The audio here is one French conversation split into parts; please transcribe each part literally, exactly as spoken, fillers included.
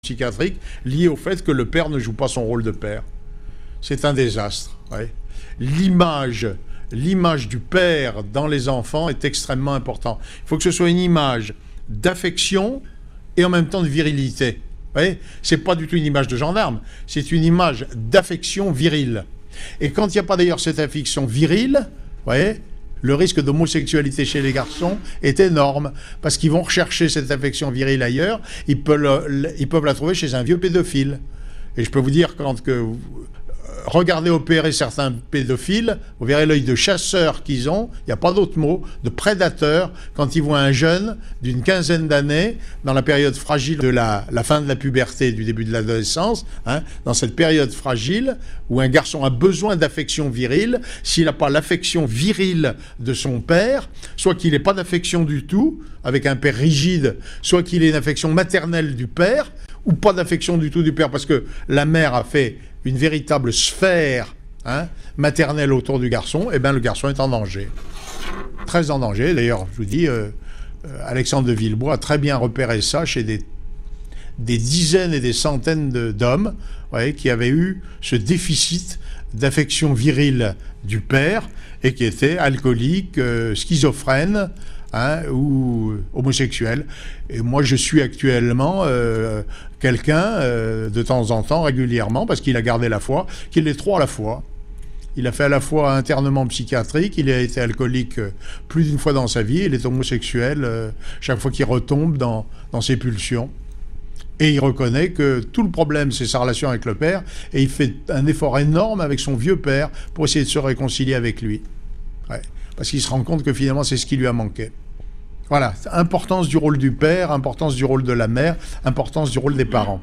psychiatrique lié au fait que le père ne joue pas son rôle de père. C'est un désastre. Ouais. L'image, l'image du père dans les enfants est extrêmement importante. Il faut que ce soit une image d'affection et en même temps de virilité. Ce n'est pas du tout une image de gendarme, c'est une image d'affection virile. Et quand il n'y a pas d'ailleurs cette affection virile, voyez, le risque d'homosexualité chez les garçons est énorme, parce qu'ils vont rechercher cette affection virile ailleurs, ils peuvent, ils peuvent la trouver chez un vieux pédophile. Et je peux vous dire, quand que regardez opérer certains pédophiles, vous verrez l'œil de chasseur qu'ils ont, il n'y a pas d'autre mot, de prédateur, quand ils voient un jeune d'une quinzaine d'années, dans la période fragile de la, la fin de la puberté, du début de l'adolescence, hein, dans cette période fragile, où un garçon a besoin d'affection virile, s'il n'a pas l'affection virile de son père, soit qu'il n'ait pas d'affection du tout, avec un père rigide, soit qu'il ait une affection maternelle du père, ou pas d'affection du tout du père, parce que la mère a fait une véritable sphère hein, maternelle autour du garçon, et bien le garçon est en danger. Très en danger. D'ailleurs, je vous dis, euh, Alexandre de Villebois a très bien repéré ça chez des, des dizaines et des centaines de, d'hommes ouais, qui avaient eu ce déficit d'affection virile du père et qui étaient alcooliques, euh, schizophrènes, Hein, ou homosexuel. Et moi, je suis actuellement euh, quelqu'un, euh, de temps en temps, régulièrement, parce qu'il a gardé la foi, qu'il est trois à la fois. Il a fait à la fois un internement psychiatrique, il a été alcoolique euh, plus d'une fois dans sa vie, il est homosexuel euh, chaque fois qu'il retombe dans, dans ses pulsions. Et il reconnaît que tout le problème, c'est sa relation avec le père, et il fait un effort énorme avec son vieux père pour essayer de se réconcilier avec lui. Ouais. Parce qu'il se rend compte que finalement, c'est ce qui lui a manqué. Voilà, importance du rôle du père, importance du rôle de la mère, importance du rôle des parents.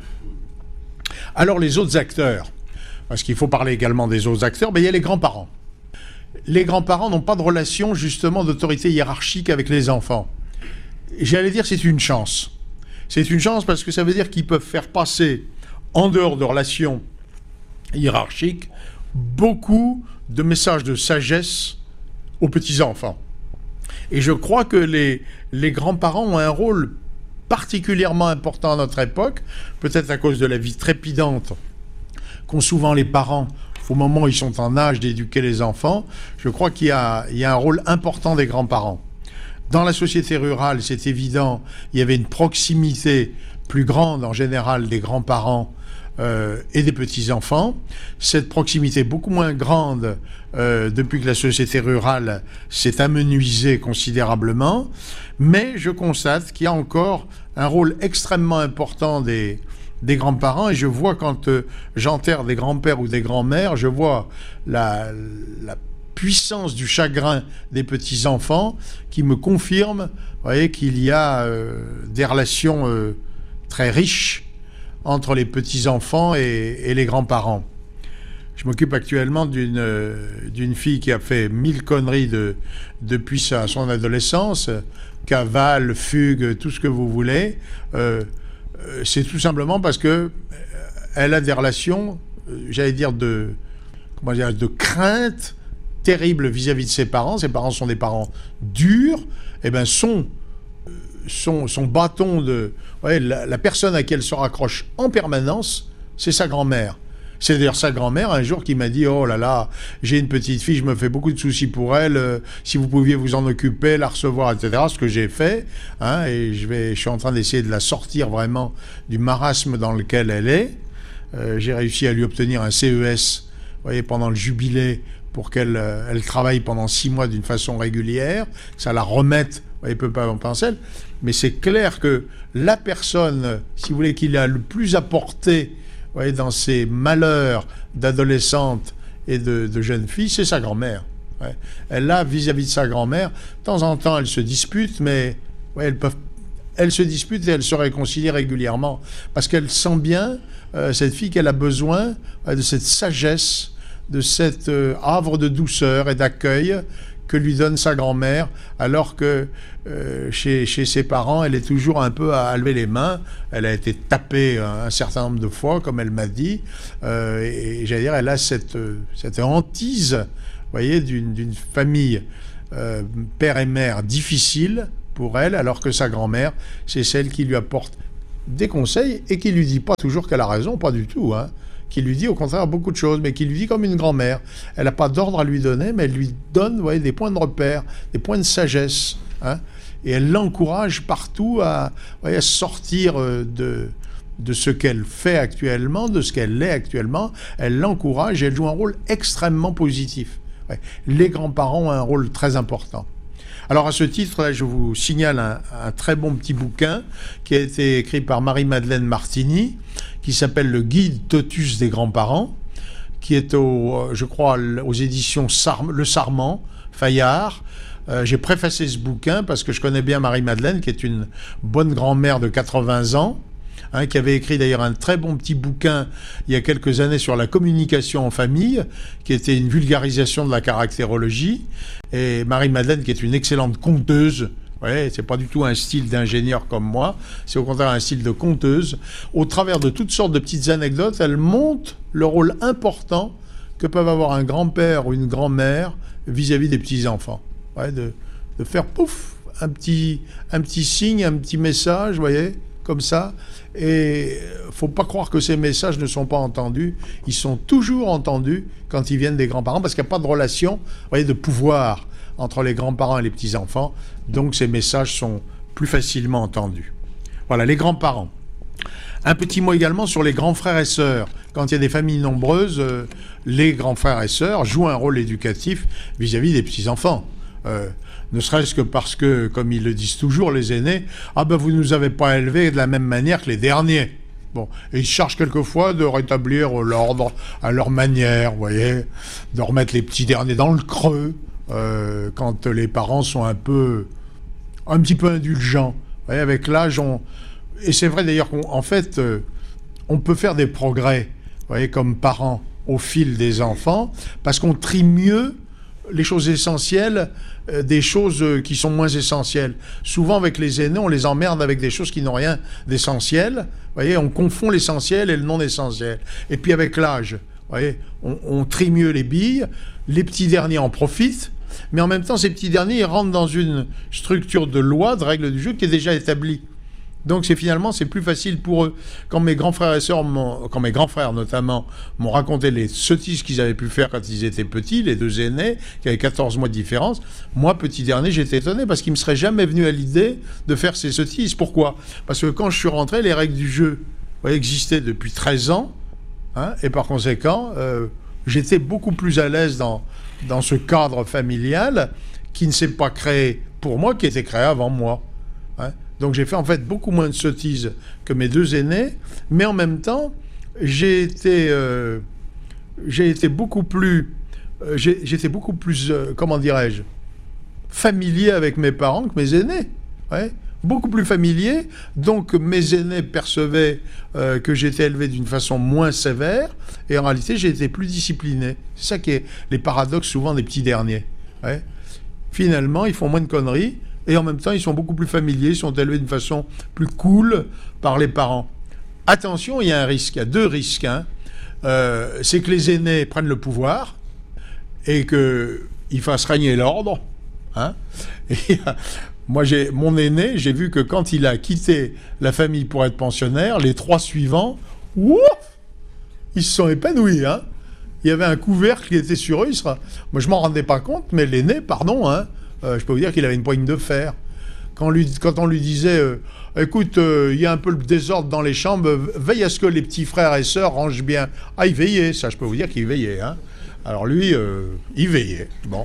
Alors les autres acteurs, parce qu'il faut parler également des autres acteurs, ben, il y a les grands-parents. Les grands-parents n'ont pas de relation justement d'autorité hiérarchique avec les enfants. J'allais dire c'est une chance. C'est une chance parce que ça veut dire qu'ils peuvent faire passer, en dehors de relations hiérarchiques, beaucoup de messages de sagesse aux petits-enfants. Et je crois que les, les grands-parents ont un rôle particulièrement important à notre époque, peut-être à cause de la vie trépidante qu'ont souvent les parents au moment où ils sont en âge d'éduquer les enfants. Je crois qu'il y a, il y a un rôle important des grands-parents. Dans la société rurale, c'est évident, il y avait une proximité plus grande en général des grands-parents Euh, et des petits-enfants. Cette proximité beaucoup moins grande euh, depuis que la société rurale s'est amenuisée considérablement, mais je constate qu'il y a encore un rôle extrêmement important des, des grands-parents, et je vois quand euh, j'enterre des grands-pères ou des grands-mères, je vois la, la puissance du chagrin des petits-enfants qui me confirme, vous voyez, qu'il y a euh, des relations euh, très riches entre les petits-enfants et, et les grands-parents. Je m'occupe actuellement d'une, d'une fille qui a fait mille conneries de, depuis sa, son adolescence, cavale, fugue, tout ce que vous voulez. Euh, c'est tout simplement parce que elle a des relations, j'allais dire, de, comment dire, de crainte terrible vis-à-vis de ses parents. Ses parents sont des parents durs. Et ben son Son, son bâton de... Ouais, la, la personne à qui elle se raccroche en permanence, c'est sa grand-mère. C'est d'ailleurs sa grand-mère, un jour, qui m'a dit « Oh là là, j'ai une petite fille, je me fais beaucoup de soucis pour elle, euh, si vous pouviez vous en occuper, la recevoir, et cetera » Ce que j'ai fait, hein, et je, vais, je suis en train d'essayer de la sortir vraiment du marasme dans lequel elle est. Euh, j'ai réussi à lui obtenir un C E S, vous voyez, pendant le jubilé, pour qu'elle euh, elle travaille pendant six mois d'une façon régulière, que ça la remette, il ne peut pas en penser. Mais c'est clair que la personne, si vous voulez, qu'il a le plus apporté voyez, dans ses malheurs d'adolescente et de, de jeune fille, c'est sa grand-mère. Ouais. Elle a, vis-à-vis de sa grand-mère, de temps en temps, elle se dispute, mais ouais, elles peuvent, elle se dispute et elle se réconcilie régulièrement. Parce qu'elle sent bien, euh, cette fille, qu'elle a besoin ouais, de cette sagesse, de cet euh, havre de douceur et d'accueil que lui donne sa grand-mère, alors que euh, chez, chez ses parents, elle est toujours un peu à, à lever les mains. Elle a été tapée un, un certain nombre de fois, comme elle m'a dit, euh, et, et j'allais dire, elle a cette, cette hantise, vous voyez, d'une, d'une famille euh, père et mère difficile pour elle, alors que sa grand-mère, c'est celle qui lui apporte des conseils et qui lui dit pas toujours qu'elle a raison, pas du tout, hein, qui lui dit au contraire beaucoup de choses, mais qui lui dit comme une grand-mère. Elle n'a pas d'ordre à lui donner, mais elle lui donne, vous voyez, des points de repère, des points de sagesse, hein, et elle l'encourage partout à, vous voyez, à sortir de, de ce qu'elle fait actuellement, de ce qu'elle est actuellement. Elle l'encourage et elle joue un rôle extrêmement positif. Ouais. Les grands-parents ont un rôle très important. Alors à ce titre, là, je vous signale un, un très bon petit bouquin qui a été écrit par Marie-Madeleine Martini, qui s'appelle Le Guide Totus des grands-parents, qui est, au, je crois, aux éditions Sar- Le Sarment, Fayard. Euh, j'ai préfacé ce bouquin parce que je connais bien Marie-Madeleine, qui est une bonne grand-mère de quatre-vingts ans, hein, qui avait écrit d'ailleurs un très bon petit bouquin il y a quelques années sur la communication en famille, qui était une vulgarisation de la caractérologie. Et Marie-Madeleine, qui est une excellente conteuse, ouais, c'est pas du tout un style d'ingénieur comme moi, c'est au contraire un style de conteuse. Au travers de toutes sortes de petites anecdotes, elle montre le rôle important que peuvent avoir un grand-père ou une grand-mère vis-à-vis des petits-enfants. Ouais, de, de faire pouf, un petit, un petit signe, un petit message, vous voyez, comme ça. Et faut pas croire que ces messages ne sont pas entendus. Ils sont toujours entendus quand ils viennent des grands-parents, parce qu'il n'y a pas de relation, vous voyez, de pouvoir entre les grands-parents et les petits-enfants. Donc ces messages sont plus facilement entendus. Voilà, les grands-parents. Un petit mot également sur les grands frères et sœurs. Quand il y a des familles nombreuses, euh, les grands frères et sœurs jouent un rôle éducatif vis-à-vis des petits-enfants. Euh, ne serait-ce que parce que, comme ils le disent toujours, les aînés, « Ah ben vous ne nous avez pas élevés de la même manière que les derniers ». Bon, et ils cherchent quelquefois de rétablir l'ordre à leur manière, vous voyez, de remettre les petits derniers dans le creux, euh, quand les parents sont un peu, un petit peu indulgents. Vous voyez, avec l'âge, on... Et c'est vrai d'ailleurs qu'en fait, euh, on peut faire des progrès, vous voyez, comme parents, au fil des enfants, parce qu'on trie mieux les choses essentielles euh, des choses euh, qui sont moins essentielles. Souvent, avec les aînés, on les emmerde avec des choses qui n'ont rien d'essentiel. Vous voyez, on confond l'essentiel et le non essentiel. Et puis avec l'âge, vous voyez, on, on trie mieux les billes, les petits derniers en profitent, mais en même temps, ces petits derniers, ils rentrent dans une structure de loi, de règles du jeu qui est déjà établie. Donc c'est finalement, c'est plus facile pour eux. Quand mes grands frères et sœurs, quand mes grands frères notamment, m'ont raconté les sottises qu'ils avaient pu faire quand ils étaient petits, les deux aînés, qui avaient quatorze mois de différence, moi, petit dernier, j'étais étonné parce qu'il ne me serait jamais venu à l'idée de faire ces sottises. Pourquoi ? Parce que quand je suis rentré, les règles du jeu, vous voyez, existaient depuis treize ans, hein, et par conséquent, euh, j'étais beaucoup plus à l'aise dans, dans ce cadre familial qui ne s'est pas créé pour moi, qui était créé avant moi. Hein. Donc j'ai fait en fait beaucoup moins de sottises que mes deux aînés, mais en même temps, j'ai été, euh, j'ai été beaucoup plus, euh, j'ai, j'étais beaucoup plus, euh, comment dirais-je, familier avec mes parents que mes aînés. Ouais. Beaucoup plus familier, donc mes aînés percevaient euh, que j'étais élevé d'une façon moins sévère, et en réalité j'ai été plus discipliné. C'est ça qui est les paradoxes souvent des petits derniers. Ouais. Finalement, ils font moins de conneries, et en même temps, ils sont beaucoup plus familiers, ils sont élevés d'une façon plus cool par les parents. Attention, il y a un risque, il y a deux risques. Hein. Euh, c'est que les aînés prennent le pouvoir et qu'ils fassent régner l'ordre. Hein. Et, moi, j'ai, mon aîné, j'ai vu que quand il a quitté la famille pour être pensionnaire, les trois suivants, ouf, ils se sont épanouis. Hein. Il y avait un couvercle qui était sur eux. Il sera... Moi, je m'en rendais pas compte, mais l'aîné, pardon, hein, Euh, je peux vous dire qu'il avait une poigne de fer. Quand, lui, quand on lui disait euh, « Écoute, il euh, y a un peu le désordre dans les chambres, veille à ce que les petits frères et sœurs rangent bien. » Ah, il veillait, ça, je peux vous dire qu'il veillait. Hein. Alors lui, euh, il veillait. Bon.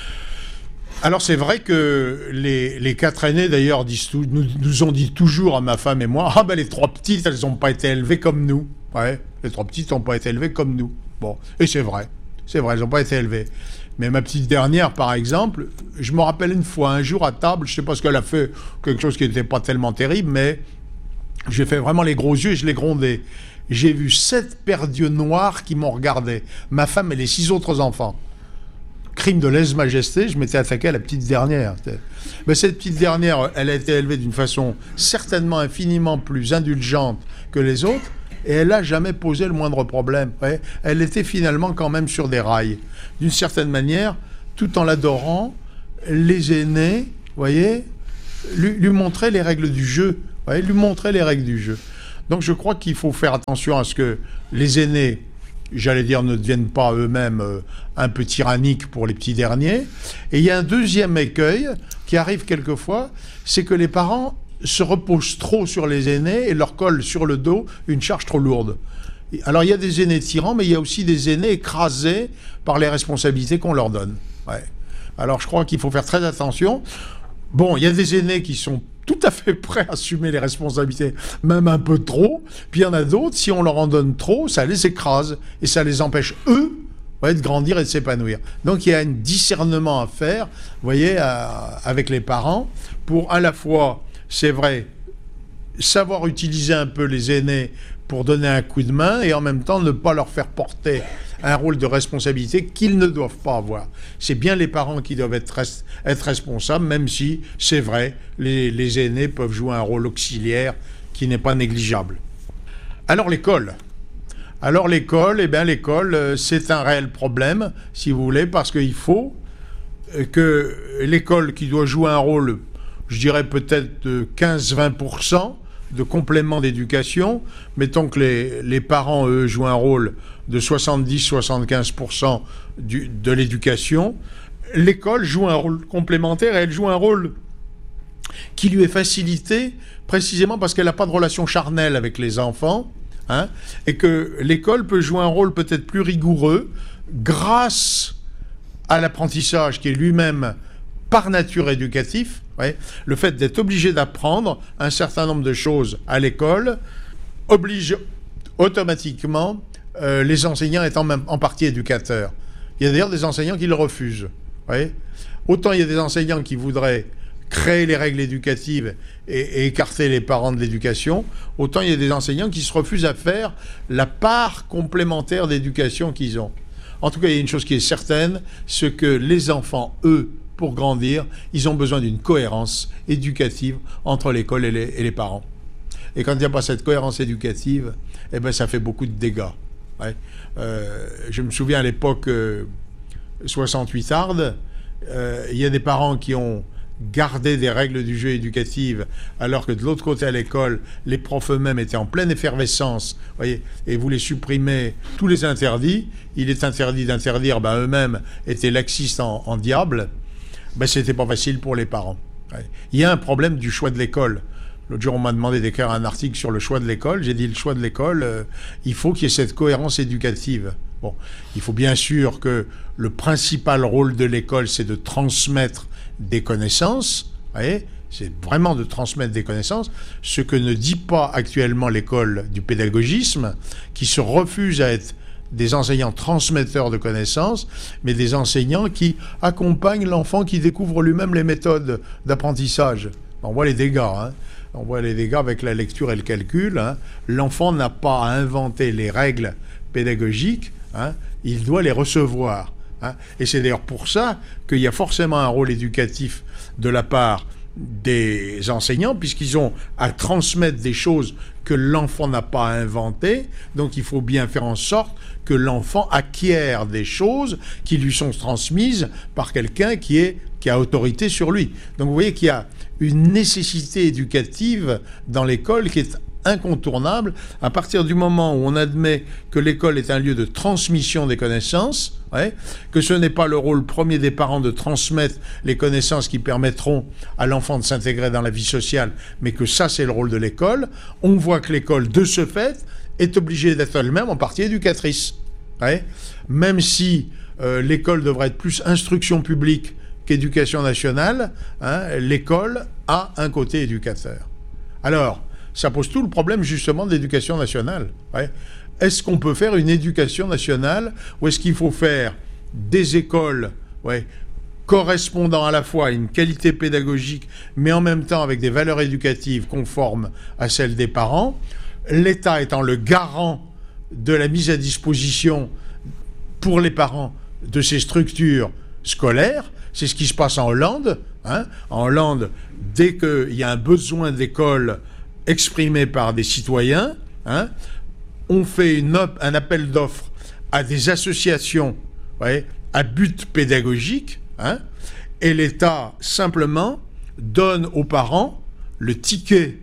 Alors c'est vrai que les, les quatre aînés, d'ailleurs, disent tout, nous, nous ont dit toujours à ma femme et moi « Ah ben les trois petites, elles n'ont pas été élevées comme nous. » Ouais, les trois petites n'ont pas été élevées comme nous. Bon, et c'est vrai. C'est vrai, elles n'ont pas été élevées. Mais ma petite dernière, par exemple, je me rappelle une fois, un jour à table, je ne sais pas ce qu'elle a fait, quelque chose qui n'était pas tellement terrible, mais j'ai fait vraiment les gros yeux et je l'ai grondé. J'ai vu sept paires d'yeux noirs qui m'ont regardé. Ma femme et les six autres enfants. Crime de lèse-majesté, je m'étais attaqué à la petite dernière. Mais cette petite dernière, elle a été élevée d'une façon certainement infiniment plus indulgente que les autres, et elle n'a jamais posé le moindre problème. Ouais. Elle était finalement quand même sur des rails. D'une certaine manière, tout en l'adorant, les aînés, vous voyez, lui, lui montraient les règles du jeu Ouais, lui montrer les règles du jeu. Donc je crois qu'il faut faire attention à ce que les aînés, j'allais dire, ne deviennent pas eux-mêmes euh, un peu tyranniques pour les petits derniers. Et il y a un deuxième écueil qui arrive quelquefois, c'est que les parents se reposent trop sur les aînés et leur collent sur le dos une charge trop lourde. Alors il y a des aînés tyrans, mais il y a aussi des aînés écrasés par les responsabilités qu'on leur donne. Ouais. Alors je crois qu'il faut faire très attention. Bon, il y a des aînés qui sont tout à fait prêts à assumer les responsabilités, même un peu trop. Puis il y en a d'autres, si on leur en donne trop, ça les écrase et ça les empêche, eux, ouais, de grandir et de s'épanouir. Donc il y a un discernement à faire, vous voyez, à, avec les parents, pour à la fois, c'est vrai, savoir utiliser un peu les aînés pour donner un coup de main et en même temps ne pas leur faire porter un rôle de responsabilité qu'ils ne doivent pas avoir. C'est bien les parents qui doivent être, être responsables, même si, c'est vrai, les, les aînés peuvent jouer un rôle auxiliaire qui n'est pas négligeable. Alors l'école. Alors l'école, eh bien l'école, c'est un réel problème, si vous voulez, parce qu'il faut que l'école qui doit jouer un rôle, je dirais peut-être de quinze à vingt pour cent, de complément d'éducation, mettons que les, les parents, eux, jouent un rôle de soixante-dix à soixante-quinze pour cent du, de l'éducation, l'école joue un rôle complémentaire et elle joue un rôle qui lui est facilité précisément parce qu'elle n'a pas de relation charnelle avec les enfants, hein, et que l'école peut jouer un rôle peut-être plus rigoureux grâce à l'apprentissage qui est lui-même par nature éducatif. Ouais. Le fait d'être obligé d'apprendre un certain nombre de choses à l'école oblige automatiquement euh, les enseignants étant même en partie éducateurs. Il y a d'ailleurs des enseignants qui le refusent. Ouais. Autant il y a des enseignants qui voudraient créer les règles éducatives et, et écarter les parents de l'éducation, autant il y a des enseignants qui se refusent à faire la part complémentaire d'éducation qu'ils ont. En tout cas, il y a une chose qui est certaine, c'est que les enfants, eux, pour grandir, ils ont besoin d'une cohérence éducative entre l'école et les, et les parents. Et quand il n'y a pas cette cohérence éducative, eh ben, ça fait beaucoup de dégâts. Ouais. Euh, je me souviens à l'époque euh, soixante-huitarde, euh, il y a des parents qui ont gardé des règles du jeu éducative, alors que de l'autre côté à l'école, les profs eux-mêmes étaient en pleine effervescence, voyez, et voulaient supprimer tous les interdits. Il est interdit d'interdire, ben, eux-mêmes étaient laxistes en, en diable. Ben, c'était pas facile pour les parents. Ouais. Il y a un problème du choix de l'école. L'autre jour, on m'a demandé d'écrire un article sur le choix de l'école. J'ai dit, le choix de l'école, euh, il faut qu'il y ait cette cohérence éducative. Bon, il faut bien sûr que le principal rôle de l'école, c'est de transmettre des connaissances. Vous voyez, c'est vraiment de transmettre des connaissances. Ce que ne dit pas actuellement l'école du pédagogisme, qui se refuse à être des enseignants transmetteurs de connaissances, mais des enseignants qui accompagnent l'enfant qui découvre lui-même les méthodes d'apprentissage. On voit les dégâts, hein. On voit les dégâts avec la lecture et le calcul. Hein. L'enfant n'a pas à inventer les règles pédagogiques, hein. Il doit les recevoir. Hein. Et c'est d'ailleurs pour ça qu'il y a forcément un rôle éducatif de la part des enseignants, puisqu'ils ont à transmettre des choses que l'enfant n'a pas inventées. Donc il faut bien faire en sorte que l'enfant acquiert des choses qui lui sont transmises par quelqu'un qui est, qui a autorité sur lui. Donc vous voyez qu'il y a une nécessité éducative dans l'école qui est incontournable à partir du moment où on admet que l'école est un lieu de transmission des connaissances, ouais, que ce n'est pas le rôle premier des parents de transmettre les connaissances qui permettront à l'enfant de s'intégrer dans la vie sociale, mais que ça c'est le rôle de l'école. On voit que l'école, de ce fait, est obligée d'être elle-même en partie éducatrice. Ouais. Même si euh, l'école devrait être plus instruction publique qu'éducation nationale, hein, l'école a un côté éducateur. Alors, ça pose tout le problème justement de l'éducation nationale. Ouais. Est-ce qu'on peut faire une éducation nationale ou est-ce qu'il faut faire des écoles, ouais, correspondant à la fois à une qualité pédagogique mais en même temps avec des valeurs éducatives conformes à celles des parents, l'État étant le garant de la mise à disposition pour les parents de ces structures scolaires? C'est ce qui se passe en Hollande. Hein. En Hollande, dès qu'il y a un besoin d'école exprimé par des citoyens, hein, on fait une op- un appel d'offres à des associations, ouais, à but pédagogique, hein, et l'État simplement donne aux parents le ticket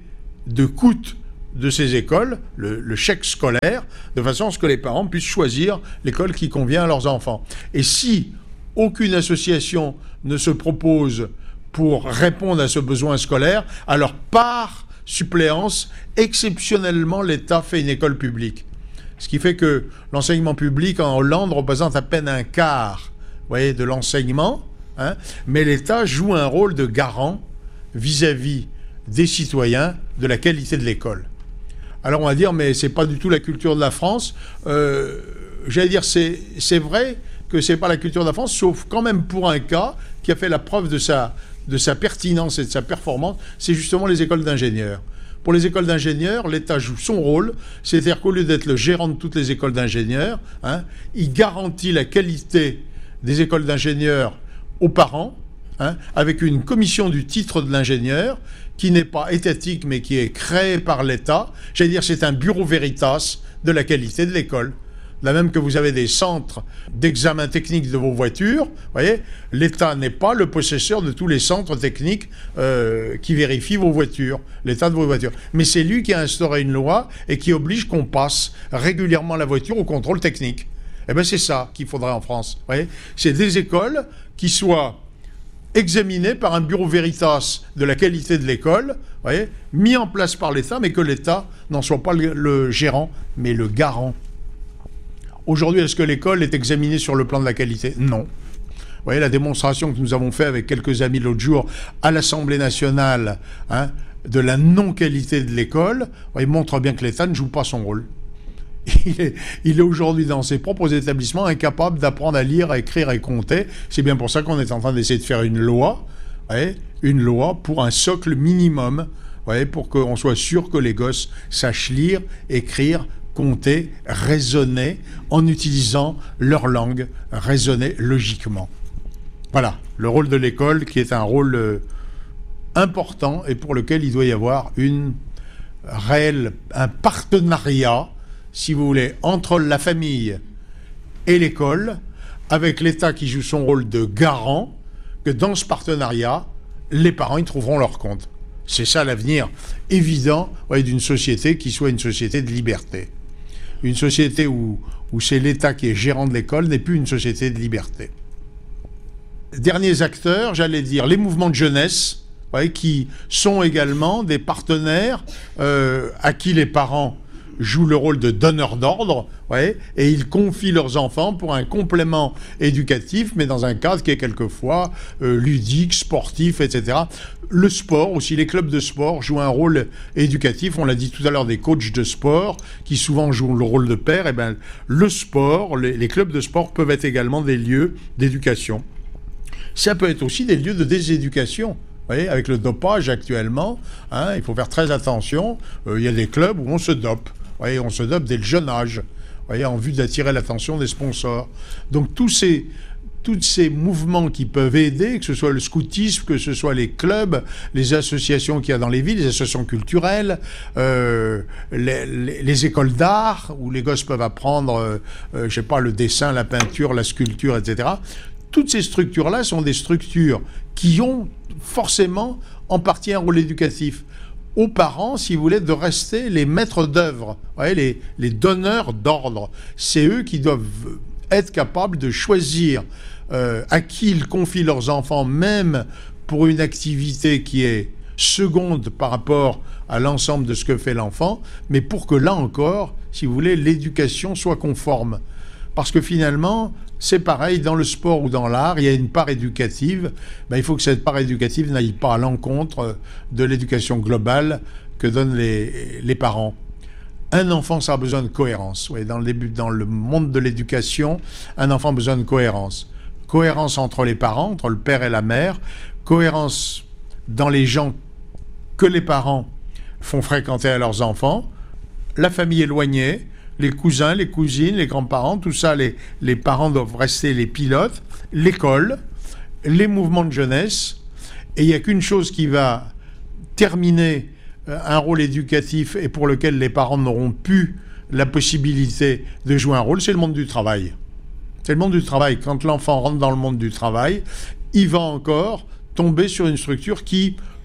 de coût de ces écoles, le, le chèque scolaire, de façon à ce que les parents puissent choisir l'école qui convient à leurs enfants. Et si aucune association ne se propose pour répondre à ce besoin scolaire, alors par suppléance, exceptionnellement, l'État fait une école publique. Ce qui fait que l'enseignement public en Hollande représente à peine un quart, vous voyez, de l'enseignement, hein, mais l'État joue un rôle de garant vis-à-vis des citoyens de la qualité de l'école. Alors on va dire, mais c'est pas du tout la culture de la France. Euh, j'allais dire, c'est, c'est vrai que c'est pas la culture de la France, sauf quand même pour un cas qui a fait la preuve de sa, de sa pertinence et de sa performance, c'est justement les écoles d'ingénieurs. Pour les écoles d'ingénieurs, l'État joue son rôle, c'est-à-dire qu'au lieu d'être le gérant de toutes les écoles d'ingénieurs, hein, il garantit la qualité des écoles d'ingénieurs aux parents, hein, avec une commission du titre de l'ingénieur, qui n'est pas étatique, mais qui est créée par l'État. J'allais dire, c'est un bureau veritas de la qualité de l'école. De même que vous avez des centres d'examen technique de vos voitures, vous voyez, l'État n'est pas le possesseur de tous les centres techniques euh, qui vérifient vos voitures, l'état de vos voitures. Mais c'est lui qui a instauré une loi et qui oblige qu'on passe régulièrement la voiture au contrôle technique. Eh bien, c'est ça qu'il faudrait en France. Vous voyez, c'est des écoles qui soient examiné par un bureau veritas de la qualité de l'école, voyez, mis en place par l'État, mais que l'État n'en soit pas le, le gérant, mais le garant. Aujourd'hui, est-ce que l'école est examinée sur le plan de la qualité? Non. Vous voyez, la démonstration que nous avons faite avec quelques amis l'autre jour à l'Assemblée nationale, hein, de la non-qualité de l'école, voyez, montre bien que l'État ne joue pas son rôle. Il est, il est aujourd'hui dans ses propres établissements incapable d'apprendre à lire, à écrire et compter. C'est bien pour ça qu'on est en train d'essayer de faire une loi, ouais, une loi pour un socle minimum, ouais, pour qu'on soit sûr que les gosses sachent lire, écrire, compter, raisonner, en utilisant leur langue, raisonner logiquement. Voilà, le rôle de l'école qui est un rôle euh, important et pour lequel il doit y avoir une réelle, un partenariat, si vous voulez, entre la famille et l'école, avec l'État qui joue son rôle de garant, que dans ce partenariat, les parents y trouveront leur compte. C'est ça l'avenir évident, ouais, d'une société qui soit une société de liberté. Une société où, où c'est l'État qui est gérant de l'école n'est plus une société de liberté. Derniers acteurs, j'allais dire, les mouvements de jeunesse, ouais, qui sont également des partenaires euh, à qui les parents jouent le rôle de donneur d'ordre, ouais, et ils confient leurs enfants pour un complément éducatif, mais dans un cadre qui est quelquefois euh, ludique, sportif, et cetera. Le sport aussi, les clubs de sport jouent un rôle éducatif. On l'a dit tout à l'heure, des coachs de sport qui souvent jouent le rôle de père. Et ben, le sport, les, les clubs de sport peuvent être également des lieux d'éducation. Ça peut être aussi des lieux de déséducation. Vous voyez, avec le dopage actuellement, hein, il faut faire très attention. Euh, il y a des clubs où on se dope. Vous voyez, on se dope dès le jeune âge, vous voyez, en vue d'attirer l'attention des sponsors. Donc tous ces, tous ces mouvements qui peuvent aider, que ce soit le scoutisme, que ce soit les clubs, les associations qu'il y a dans les villes, les associations culturelles, euh, les, les, les écoles d'art, où les gosses peuvent apprendre, euh, euh, je sais pas, le dessin, la peinture, la sculpture, et cetera. Toutes ces structures-là sont des structures qui ont forcément en partie un rôle éducatif. Aux parents, si vous voulez, de rester les maîtres d'œuvre, les, les donneurs d'ordre. C'est eux qui doivent être capables de choisir euh, à qui ils confient leurs enfants, même pour une activité qui est seconde par rapport à l'ensemble de ce que fait l'enfant, mais pour que là encore, si vous voulez, l'éducation soit conforme. Parce que finalement, c'est pareil, dans le sport ou dans l'art, il y a une part éducative. Ben, il faut que cette part éducative n'aille pas à l'encontre de l'éducation globale que donnent les, les parents. Un enfant, ça a besoin de cohérence. Oui, dans, le début, dans le monde de l'éducation, un enfant a besoin de cohérence. Cohérence entre les parents, entre le père et la mère. Cohérence dans les gens que les parents font fréquenter à leurs enfants. La famille éloignée, les cousins, les cousines, les grands-parents, tout ça, les, les parents doivent rester les pilotes, l'école, les mouvements de jeunesse, et il n'y a qu'une chose qui va terminer un rôle éducatif et pour lequel les parents n'auront plus la possibilité de jouer un rôle, c'est le monde du travail. C'est le monde du travail. Quand l'enfant rentre dans le monde du travail, il va encore tomber sur une structure qui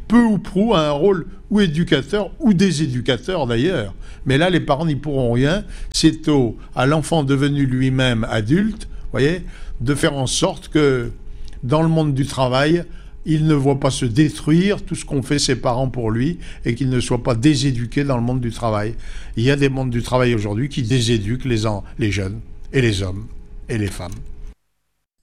peu ou prou, a un rôle ou éducateur ou déséducateur d'ailleurs. Mais là, les parents n'y pourront rien. C'est au, à l'enfant devenu lui-même adulte, voyez, de faire en sorte que dans le monde du travail, il ne voit pas se détruire tout ce qu'ont fait ses parents pour lui et qu'il ne soit pas déséduqué dans le monde du travail. Il y a des mondes du travail aujourd'hui qui déséduquent les, en, les jeunes et les hommes et les femmes.